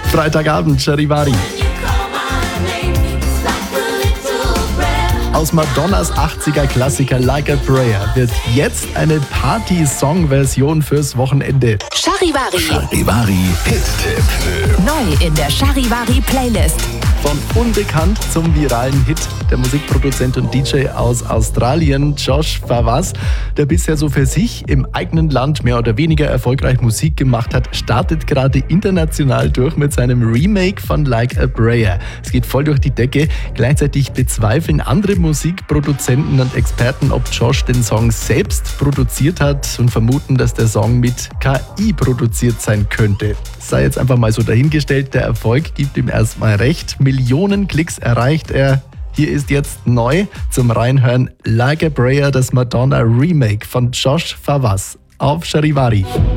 Freitagabend, Charivari. Aus Madonnas 80er-Klassiker Like a Prayer wird jetzt eine Party-Song-Version fürs Wochenende. Charivari. Charivari Hit-Tipp. Neu in der Charivari-Playlist. Von unbekannt zum viralen Hit. Der Musikproduzent und DJ aus Australien, Josh Fawaz, der bisher so für sich im eigenen Land mehr oder weniger erfolgreich Musik gemacht hat, startet gerade international durch mit seinem Remake von Like a Prayer. Es geht voll durch die Decke. Gleichzeitig bezweifeln andere Musikproduzenten und Experten, ob Josh den Song selbst produziert hat und vermuten, dass der Song mit KI produziert sein könnte. Sei jetzt einfach mal so dahingestellt, der Erfolg gibt ihm erstmal recht. Millionen Klicks erreicht er. Hier ist jetzt neu zum Reinhören Like a Prayer, das Madonna Remake von Josh Fawaz auf Charivari.